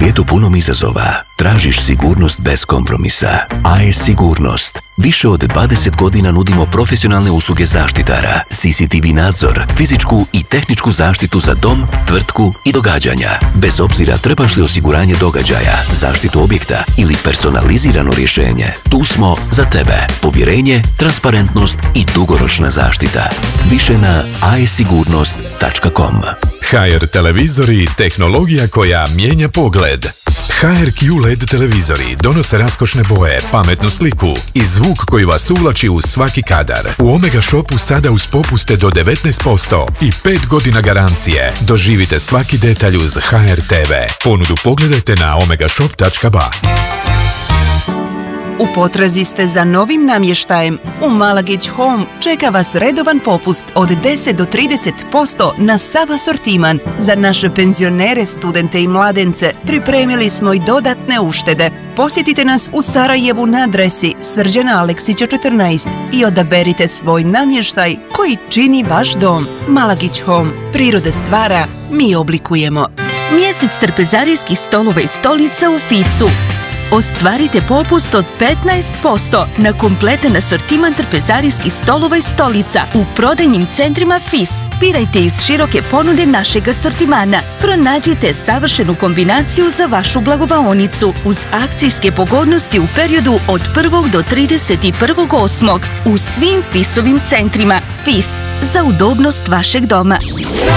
svijetu punom izazova, tražiš sigurnost bez kompromisa. AES Sigurnost. Više od 20 godina nudimo profesionalne usluge zaštitara, CCTV nadzor, fizičku i tehničku zaštitu za dom, tvrtku i događanja. Bez obzira trebaš li osiguranje događaja, zaštitu objekta ili personalizirano rješenje, tu smo za tebe. Povjerenje, transparentnost i dugoročna zaštita. Više na aesigurnost.com. HR televizori, tehnologija koja mijenja pogled. HR QLED televizori donose raskošne boje, pametnu sliku i zvuk koji vas uvlači u svaki kadar. U Omega Shopu sada uz popuste do 19% i 5 godina garancije. Doživite svaki detalj uz HR TV. Ponudu pogledajte na omegashop.ba. U potrazi ste za novim namještajem? U Malagić Home čeka vas redovan popust od 10 do 30% na sav asortiman. Za naše penzionere, studente i mladence pripremili smo i dodatne uštede. Posjetite nas u Sarajevu na adresi Srđana Aleksića 14 i odaberite svoj namještaj koji čini vaš dom. Malagić Home. Priroda stvara, mi oblikujemo. Mjesec trpezarijskih stolova i stolica u FIS-u. Ostvarite popust od 15% na kompletan asortiman trpezarijskih stolova i stolica u prodajnim centrima FIS. Birajte iz široke ponude našeg asortimana. Pronađite savršenu kombinaciju za vašu blagovaonicu uz akcijske pogodnosti u periodu od 1. do 31.8. u svim FIS-ovim centrima. FIS, za udobnost vašeg doma.